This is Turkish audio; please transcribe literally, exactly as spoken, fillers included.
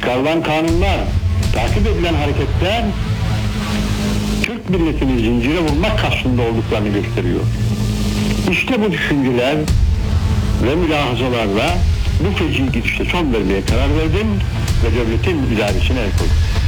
çıkarılan kanunlar, takip edilen hareketler Türk milletini zincire vurmak kastında olduklarını gösteriyor. İşte bu düşünceler ve mülahazalarla bu feci gidişte son vermeye karar verdim ve devletin idaresine el koydum.